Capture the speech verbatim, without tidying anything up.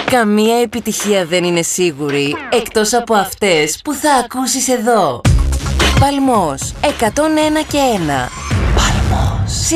Καμία επιτυχία δεν είναι σίγουρη, εκτός από αυτές που θα ακούσεις εδώ. Παλμός εκατόν ένα και ένα.